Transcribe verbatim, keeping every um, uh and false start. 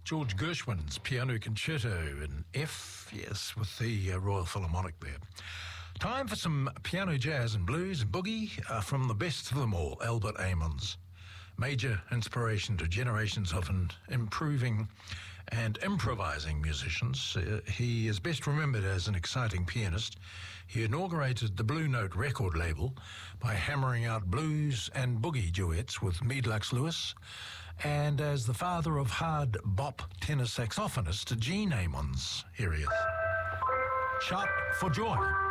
George Gershwin's Piano Concerto in F, yes, with the uh, Royal Philharmonic there. Time for some piano jazz and blues and boogie uh, from the best of them all, Albert Ammons. Major inspiration to generations of an improving and improvising musicians. Uh, he is best remembered as an exciting pianist. He inaugurated the Blue Note record label by hammering out blues and boogie duets with Meadlux Lewis, and as the father of hard bop tenor saxophonist Gene Ammons. Here he is. Shout for Joy.